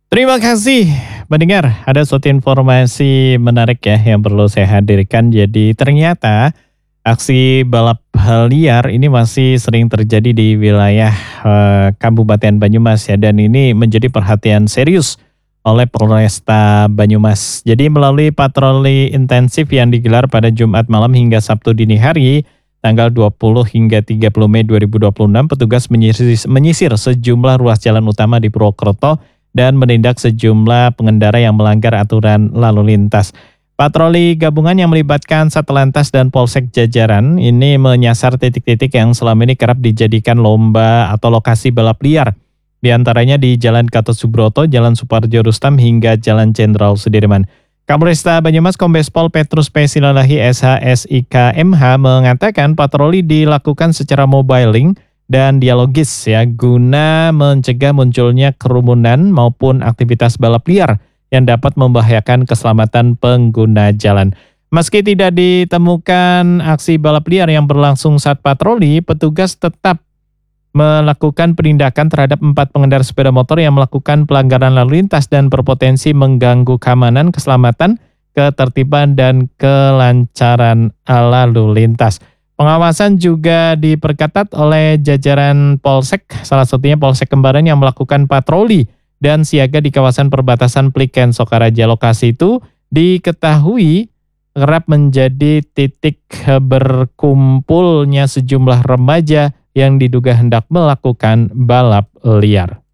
Terima kasih pendengar, ada suatu informasi menarik ya yang perlu saya hadirkan. Jadi ternyata aksi balap liar ini masih sering terjadi di wilayah Kabupaten Banyumas ya, dan ini menjadi perhatian serius oleh Polresta Banyumas. Jadi melalui patroli intensif yang digelar pada Jumat malam hingga Sabtu dini hari, tanggal 20 hingga 30 Mei 2026, petugas menyisir sejumlah ruas jalan utama di Purwokerto dan menindak sejumlah pengendara yang melanggar aturan lalu lintas. Patroli gabungan yang melibatkan Satlantas dan Polsek jajaran ini menyasar titik-titik yang selama ini kerap dijadikan lomba atau lokasi balap liar. Di antaranya di Jalan Gatot Subroto, Jalan Suparjo Rustam, hingga Jalan Jenderal Sudirman. Kapolresta Banyumas Kombes Pol Petrus P. Silalahi SH MH mengatakan patroli dilakukan secara mobile link dan dialogis ya, guna mencegah munculnya kerumunan maupun aktivitas balap liar yang dapat membahayakan keselamatan pengguna jalan. Meski tidak ditemukan aksi balap liar yang berlangsung saat patroli, petugas tetap melakukan penindakan terhadap 4 pengendara sepeda motor yang melakukan pelanggaran lalu lintas dan berpotensi mengganggu keamanan, keselamatan, ketertiban, dan kelancaran lalu lintas. Pengawasan juga diperketat oleh jajaran Polsek, salah satunya Polsek Kembaran yang melakukan patroli dan siaga di kawasan perbatasan Pliken Sokaraja. Lokasi itu diketahui kerap menjadi titik berkumpulnya sejumlah remaja yang diduga hendak melakukan balap liar.